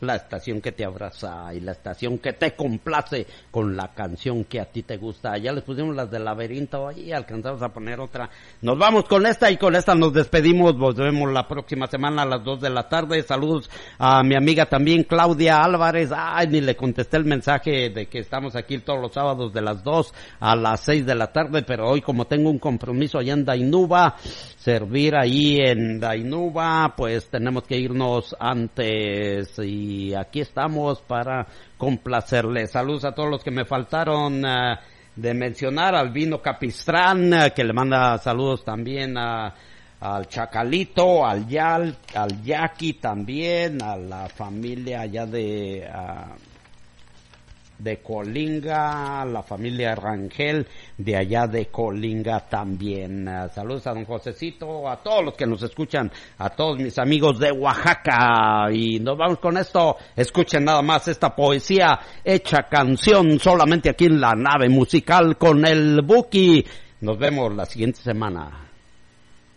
la estación que te abraza y la estación que te complace con la canción que a ti te gusta. Ya les pusimos las del laberinto y alcanzamos a poner otra. Nos vamos con esta y con esta nos despedimos. Volvemos la próxima semana a las 2 de la tarde. Saludos a mi amiga también Claudia Álvarez. Ay, ni le contesté el mensaje de que estamos aquí todos los sábados de las 2 a las 6 de la tarde, pero hoy como tengo un compromiso allá en Dainuba, servir ahí en Dainuba, pues tenemos que irnos antes y aquí estamos para complacerles. Saludos a todos los que me faltaron de mencionar, al Vino Capistrán, que le manda saludos también al Chacalito, al Yaqui también, a la familia allá de Colinga, la familia Rangel de allá de Colinga también. Saludos a don Josecito, a todos los que nos escuchan, a todos mis amigos de Oaxaca. Y nos vamos con esto. Escuchen nada más esta poesía hecha canción solamente aquí en la nave musical con el Buki. Nos vemos la siguiente semana.